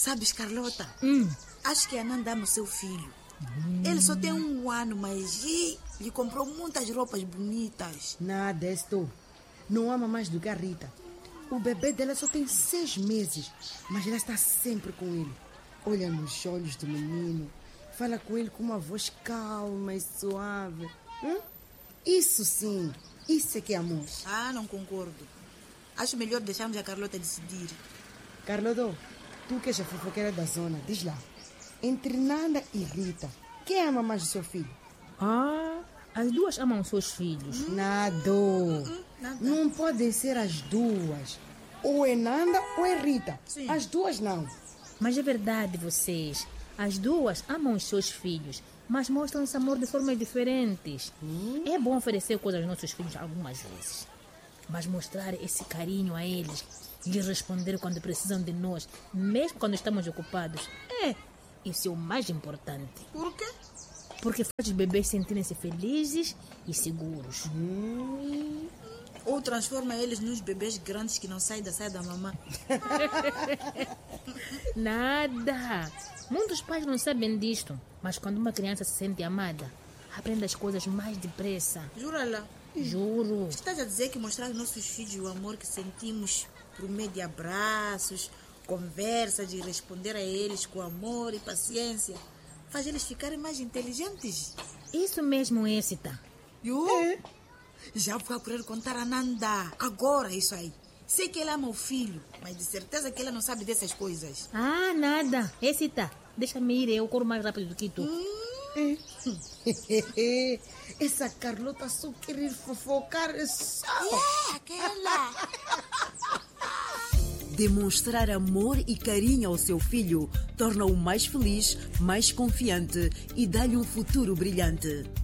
Sabes, Carlota, acho que a Nanda ama o seu filho. Ele só tem 1 ano, mas lhe comprou muitas roupas bonitas. Nada, estou. Não ama mais do que a Rita. O bebê dela só tem 6 meses, mas ela está sempre com ele. Olha nos olhos do menino, fala com ele com uma voz calma e suave. Isso sim, isso é que é amor. Ah, não concordo. Acho melhor deixarmos a Carlota decidir. Carlota, tu que és a fofoqueira da zona, diz lá. Entre Nanda e Rita, quem ama mais o seu filho? As duas amam seus filhos. Nada. Nada. Não podem ser as duas. Ou é Nanda ou é Rita. Sim. As duas não. Mas é verdade, vocês. As duas amam os seus filhos, mas mostram esse amor de formas diferentes. É bom oferecer coisas aos nossos filhos algumas vezes, mas mostrar esse carinho a eles e lhes responder quando precisam de nós, mesmo quando estamos ocupados, isso é o mais importante. Por quê? Porque faz os bebês sentirem-se felizes e seguros. Ou transforma eles nos bebês grandes que não saem da saia da mamãe. Nada! Muitos pais não sabem disto, mas quando uma criança se sente amada, aprende as coisas mais depressa. Jura lá? Juro. Estás a dizer que mostrar aos nossos filhos o amor que sentimos por meio de abraços, conversas e responder a eles com amor e paciência faz eles ficarem mais inteligentes? Isso mesmo, Écita. Já vou querer contar a Nanda. Agora isso aí. Sei que ela ama o filho, mas de certeza que ela não sabe dessas coisas. Nada. Écita, deixa-me ir, eu corro mais rápido do que tu. Essa Carlota só querer fofocar só. Aquela. Demonstrar amor e carinho ao seu filho torna-o mais feliz, mais confiante e dá-lhe um futuro brilhante.